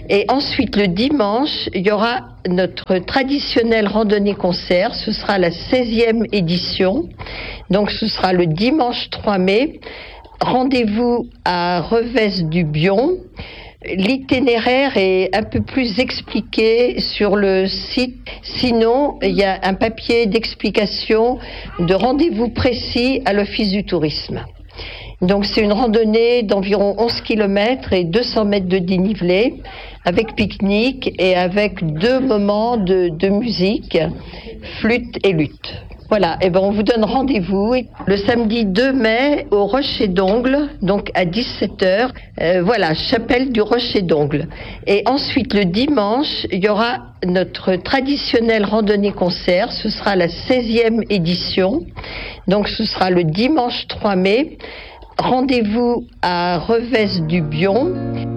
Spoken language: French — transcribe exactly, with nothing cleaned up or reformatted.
Et ensuite, le dimanche, il y aura notre traditionnelle randonnée-concert. Ce sera la seizième édition. Donc, ce sera le dimanche trois mai. Rendez-vous à Revesse-du-Bion. L'itinéraire est un peu plus expliqué sur le site. Sinon, il y a un papier d'explication de rendez-vous précis à l'Office du tourisme. Donc c'est une randonnée d'environ onze kilomètres et deux cents mètres de dénivelé, avec pique-nique et avec deux moments de, de musique, flûte et luth. Voilà, et ben on vous donne rendez-vous le samedi deux mai au Rocher d'Ongle, donc à dix-sept heures. Euh, voilà, chapelle du Rocher d'Ongle. Et ensuite, le dimanche, il y aura notre traditionnelle randonnée-concert. Ce sera la seizième édition. Donc ce sera le dimanche trois mai. Rendez-vous à Revesse-du-Bion.